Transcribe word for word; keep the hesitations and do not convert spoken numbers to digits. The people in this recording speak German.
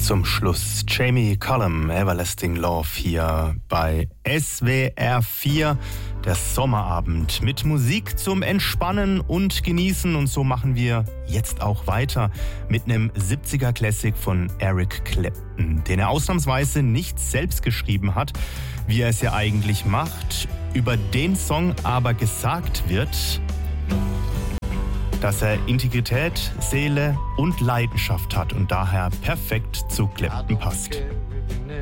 Zum Schluss Jamie Cullum, Everlasting Love hier bei S W R vier. Der Sommerabend mit Musik zum Entspannen und Genießen. Und so machen wir jetzt auch weiter mit einem siebziger Classic von Eric Clapton, den er ausnahmsweise nicht selbst geschrieben hat, wie er es ja eigentlich macht. Über den Song aber gesagt wird, dass er Integrität, Seele und Leidenschaft hat und daher perfekt zu Clapton passt.